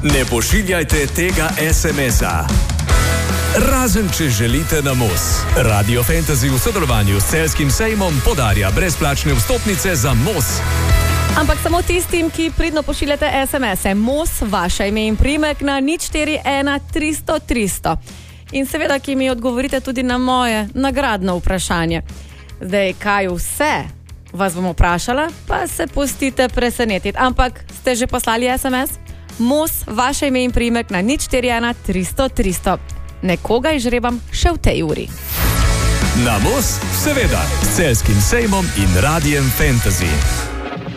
Ne pošiljajte tega SMS-a. Razen, če želite na Mos. Radio Fantasy v sodelovanju s Celjskim sejmom podarja brezplačne vstopnice za Mos. Ampak samo tistim, ki pridno pošiljate SMS-e. Mos, vaše ime in priimek na 041 300 300. In seveda, ki mi odgovorite tudi na moje nagradno vprašanje. Zdaj, kaj vse vas bom vprašala, pa se pustite presenetiti. Ampak ste že poslali SMS? Mos, vaše ime in priimek na 041 300 300. Nekoga izžrebam še v tej uri. Na Mos, seveda, s Celjskim sejmom in Radiem Fantasy.